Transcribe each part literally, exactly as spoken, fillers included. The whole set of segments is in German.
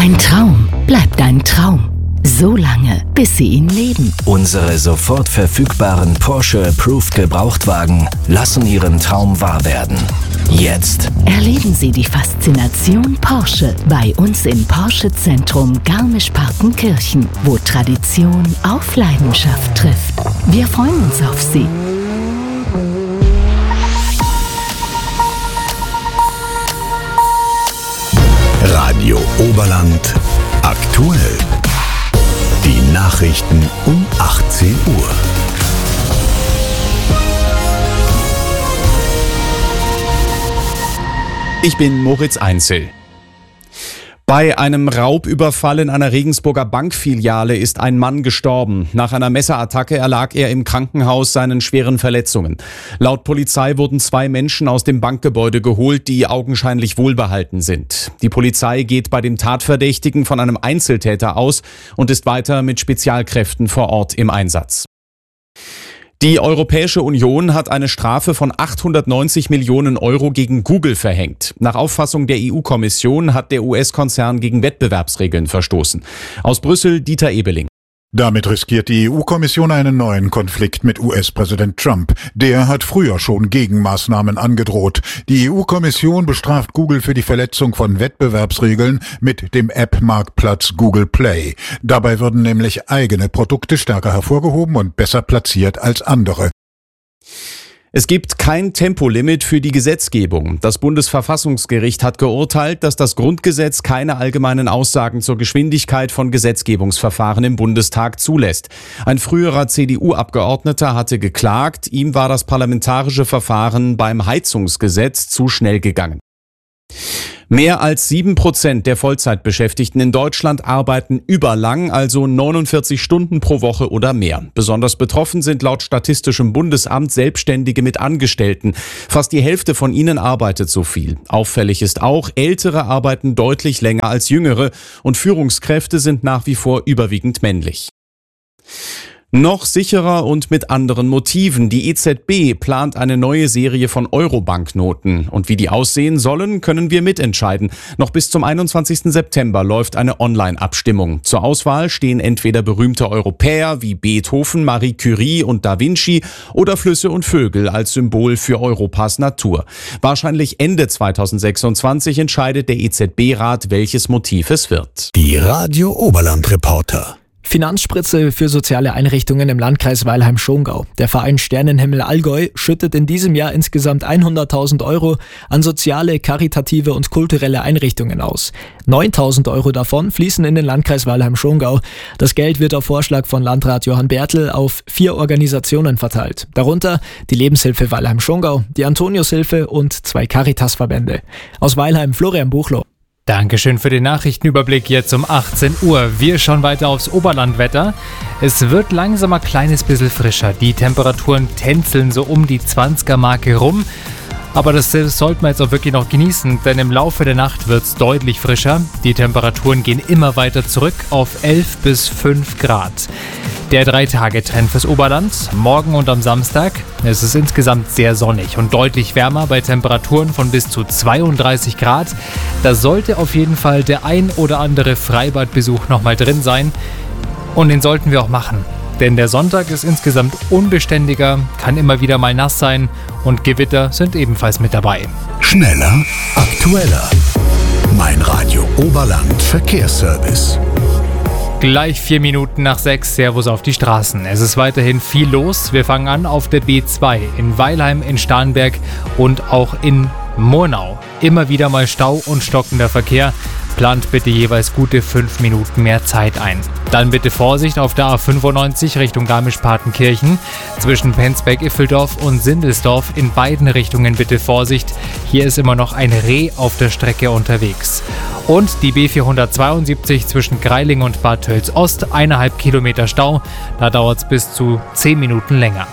Ein Traum bleibt ein Traum. So lange, bis Sie ihn leben. Unsere sofort verfügbaren Porsche Approved Gebrauchtwagen lassen Ihren Traum wahr werden. Jetzt Erleben Sie die Faszination Porsche bei uns im Porsche Zentrum Garmisch-Partenkirchen, wo Tradition auf Leidenschaft trifft. Wir freuen uns auf Sie. Radio Oberland aktuell. Die Nachrichten um achtzehn Uhr. Ich bin Moritz Einzel. Bei einem Raubüberfall in einer Regensburger Bankfiliale ist ein Mann gestorben. Nach einer Messerattacke erlag er im Krankenhaus seinen schweren Verletzungen. Laut Polizei wurden zwei Menschen aus dem Bankgebäude geholt, die augenscheinlich wohlbehalten sind. Die Polizei geht bei dem Tatverdächtigen von einem Einzeltäter aus und ist weiter mit Spezialkräften vor Ort im Einsatz. Die Europäische Union hat eine Strafe von achthundertneunzig Millionen Euro gegen Google verhängt. Nach Auffassung der E U-Kommission hat der U S-Konzern gegen Wettbewerbsregeln verstoßen. Aus Brüssel Dieter Ebeling. Damit riskiert die E U-Kommission einen neuen Konflikt mit U S-Präsident Trump. Der hat früher schon Gegenmaßnahmen angedroht. Die E U-Kommission bestraft Google für die Verletzung von Wettbewerbsregeln mit dem App-Marktplatz Google Play. Dabei würden nämlich eigene Produkte stärker hervorgehoben und besser platziert als andere. Es gibt kein Tempolimit für die Gesetzgebung. Das Bundesverfassungsgericht hat geurteilt, dass das Grundgesetz keine allgemeinen Aussagen zur Geschwindigkeit von Gesetzgebungsverfahren im Bundestag zulässt. Ein früherer C D U-Abgeordneter hatte geklagt, ihm war das parlamentarische Verfahren beim Heizungsgesetz zu schnell gegangen. Mehr als sieben Prozent der Vollzeitbeschäftigten in Deutschland arbeiten überlang, also neunundvierzig Stunden pro Woche oder mehr. Besonders betroffen sind laut Statistischem Bundesamt Selbstständige mit Angestellten. Fast die Hälfte von ihnen arbeitet so viel. Auffällig ist auch, Ältere arbeiten deutlich länger als Jüngere und Führungskräfte sind nach wie vor überwiegend männlich. Noch sicherer und mit anderen Motiven. Die E Z B plant eine neue Serie von Euro-Banknoten. Und wie die aussehen sollen, können wir mitentscheiden. Noch bis zum einundzwanzigsten September läuft eine Online-Abstimmung. Zur Auswahl stehen entweder berühmte Europäer wie Beethoven, Marie Curie und Da Vinci oder Flüsse und Vögel als Symbol für Europas Natur. Wahrscheinlich Ende zweitausendsechsundzwanzig entscheidet der E Z B-Rat, welches Motiv es wird. Die Radio Oberland Reporter. Finanzspritze für soziale Einrichtungen im Landkreis Weilheim-Schongau. Der Verein Sternenhimmel Allgäu schüttet in diesem Jahr insgesamt hunderttausend Euro an soziale, karitative und kulturelle Einrichtungen aus. neuntausend Euro davon fließen in den Landkreis Weilheim-Schongau. Das Geld wird auf Vorschlag von Landrat Johann Bertl auf vier Organisationen verteilt. Darunter die Lebenshilfe Weilheim-Schongau, die Antoniushilfe und zwei Caritas-Verbände. Aus Weilheim Florian Buchloh. Dankeschön für den Nachrichtenüberblick jetzt um achtzehn Uhr. Wir schauen weiter aufs Oberlandwetter. Es wird langsam ein kleines bisschen frischer. Die Temperaturen tänzeln so um die zwanziger-Marke rum. Aber das sollten wir jetzt auch wirklich noch genießen, denn im Laufe der Nacht wird es deutlich frischer. Die Temperaturen gehen immer weiter zurück auf elf bis fünf Grad. Der Drei-Tage-Trend fürs Oberland, morgen und am Samstag. Es ist insgesamt sehr sonnig und deutlich wärmer bei Temperaturen von bis zu zweiunddreißig Grad. Da sollte auf jeden Fall der ein oder andere Freibadbesuch nochmal drin sein. Und den sollten wir auch machen. Denn der Sonntag ist insgesamt unbeständiger, kann immer wieder mal nass sein und Gewitter sind ebenfalls mit dabei. Schneller, aktueller. Mein Radio Oberland Verkehrsservice. Gleich vier Minuten nach sechs, Servus auf die Straßen. Es ist weiterhin viel los. Wir fangen an auf der B zwei in Weilheim, in Starnberg und auch in Murnau. Immer wieder mal Stau und stockender Verkehr. Plant bitte jeweils gute fünf Minuten mehr Zeit ein. Dann bitte Vorsicht auf der A fünfundneunzig Richtung Garmisch-Partenkirchen. Zwischen Penzberg-Iffeldorf und Sindelsdorf in beiden Richtungen bitte Vorsicht. Hier ist immer noch ein Reh auf der Strecke unterwegs. Und die B vierhundertzweiundsiebzig zwischen Greiling und Bad Tölz-Ost, eineinhalb Kilometer Stau. Da dauert es bis zu zehn Minuten länger.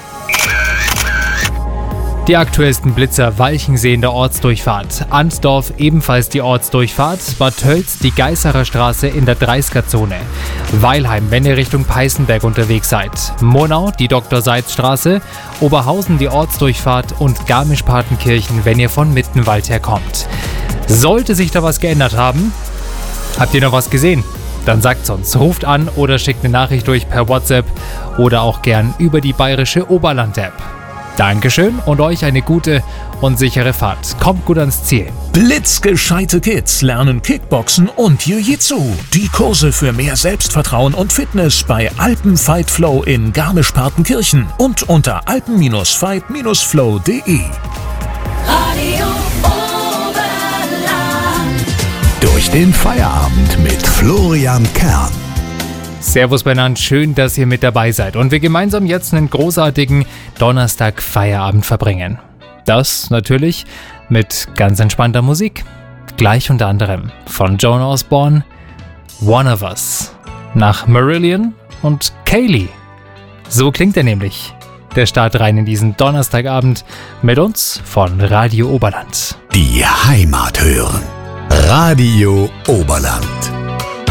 Die aktuellsten Blitzer: Walchensee in der Ortsdurchfahrt, Ansdorf ebenfalls die Ortsdurchfahrt, Bad Tölz die Geißerer Straße in der dreißiger-Zone, Weilheim, wenn ihr Richtung Peißenberg unterwegs seid, Murnau die Doktor-Seitz-Straße, Oberhausen die Ortsdurchfahrt und Garmisch-Partenkirchen, wenn ihr von Mittenwald her kommt. Sollte sich da was geändert haben, Habt ihr noch was gesehen? Dann sagt's uns. Ruft an oder schickt eine Nachricht durch per WhatsApp oder auch gern über die Bayerische Oberland-App. Dankeschön und euch eine gute und sichere Fahrt. Kommt gut ans Ziel. Blitzgescheite Kids lernen Kickboxen und Jiu-Jitsu. Die Kurse für mehr Selbstvertrauen und Fitness bei Alpenfight Flow in Garmisch-Partenkirchen und unter alpen Fight Flow punkt de. Radio Oberland. Durch den Feierabend mit Florian Kern. Servus benannt, schön, dass ihr mit dabei seid und wir gemeinsam jetzt einen großartigen Donnerstag-Feierabend verbringen. Das natürlich mit ganz entspannter Musik. Gleich unter anderem von Joan Osborne, One of Us, nach Marillion und Kaylee. So klingt er nämlich. Der Start rein in diesen Donnerstagabend mit uns von Radio Oberland. Die Heimat hören. Radio Oberland.